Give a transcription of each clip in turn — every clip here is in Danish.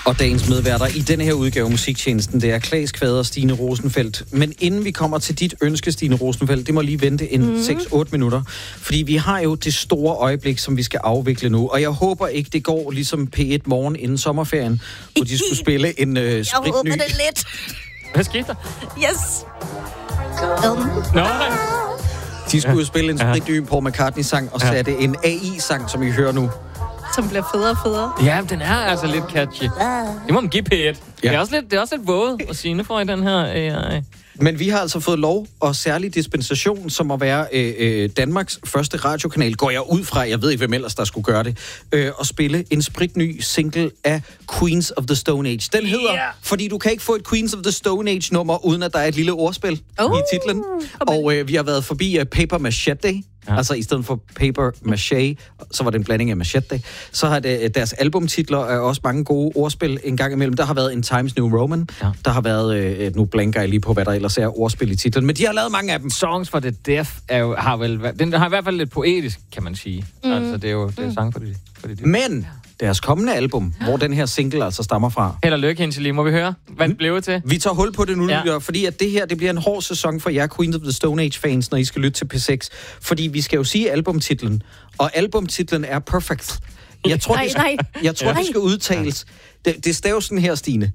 Og dagens medværter i denne her udgave af Musiktjenesten, det er Claes Kvader og Stine Rosenfeldt. Men inden vi kommer til dit ønske, Stine Rosenfeldt, det må lige vente en 6-8 minutter. Fordi vi har jo det store øjeblik, som vi skal afvikle nu. Og jeg håber ikke, det går ligesom P1 Morgen inden sommerferien, hvor de skulle spille en spritny... Jeg håber det lidt. Hvad skete der? Yes. Nå, De skulle jo spille en spritny Paul McCartney-sang og satte en AI-sang, som I hører nu. Som bliver federe og federe. Ja, den er altså lidt catchy. Det må man give P1. Ja. Det er også lidt våget at sige for i den her AI. Men vi har altså fået lov og særlig dispensation, som at være Danmarks første radiokanal, går jeg ud fra, jeg ved ikke, hvem ellers der skulle gøre det, at spille en spritny single af Queens of the Stone Age. Den hedder, fordi du kan ikke få et Queens of the Stone Age-nummer, uden at der er et lille ordspil i titlen. Og vi har været forbi Paper Machete. Ja. Altså i stedet for Paper Maché, så var det en blanding af Machete. Så har det, deres albumtitler er også mange gode ordspil en gang imellem. Der har været en Times New Roman. Ja. Der har været, nu blanker jeg lige på, hvad der ellers er ordspil i titlen. Men de har lavet mange af dem. Songs for the Deaf den har i hvert fald lidt poetisk, kan man sige. Altså det er jo det er sang for de Men deres kommende album, hvor den her single altså stammer fra. Held og lykke, Henseli. Må vi høre, hvad det blev til? Vi tager hul på det nu, fordi at det her, det bliver en hård sæson for jer Queens of the Stone Age-fans, når I skal lytte til P6. Fordi vi skal jo sige albumtitlen, og albumtitlen er Perfect. Jeg tror, det skal udtales. Det staves sådan her, Stine.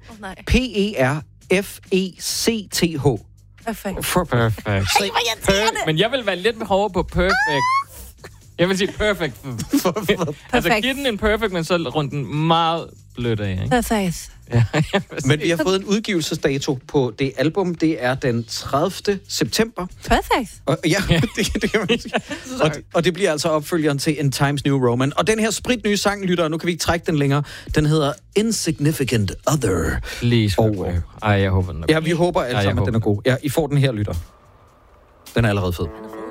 P-E-R-F-E-C-T-H. Perfect. Men jeg vil være lidt hårdere på perfect. Jeg vil sige perfect. Altså, giv den en perfect, men så rundt den meget blødt af, ikke? Perfect. Ja, men vi har fået en udgivelsesdato på det album. Det er den 30. september. Perfect. Og, det kan man sige. Og det bliver altså opfølgeren til En Times New Roman. Og den her spritnye sang, lytter, nu kan vi ikke trække den længere, den hedder Insignificant Other. Please. Jeg håber den er god. Ja, vi håber alle sammen, at den er god. Ja, I får den her, lytter. Den er allerede fed.